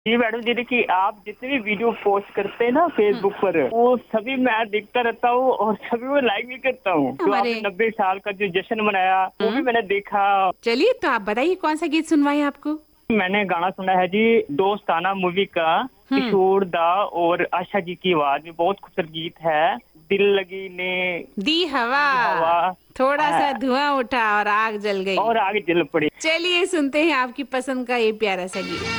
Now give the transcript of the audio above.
जी madam जी, देखिए आप जितने भी वीडियो पोस्ट करते हैं ना फेसबुक पर, वो सभी मैं देखता रहता हूँ और सभी वो लाइक भी करता हूँ। जो हमारे आपने 90 साल का जो जश्न मनाया वो भी मैंने देखा। चलिए, तो आप बताइए कौन सा गीत सुनवाए आपको। मैंने गाना सुना है जी दोस्ताना मूवी का, हम्म। किशोर दा और आशा जी की आवाज में, बहुत खूबसूरत गीत है। दिल लगी ने दी हवा, दी हवा थोड़ा सा धुआं उठा और आग जल गई। और आगे जल पड़ी। चलिए सुनते हैं आपकी पसंद का ये प्यारा सा गीत।